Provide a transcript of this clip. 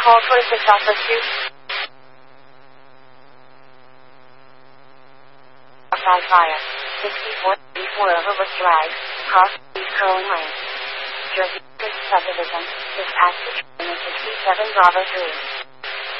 Call 26 Alpha 2. Outside via 6434 Overwood Drive, Cross East Curling Lane. Jersey Subdivision. Dispatch to 67 Bravo 3.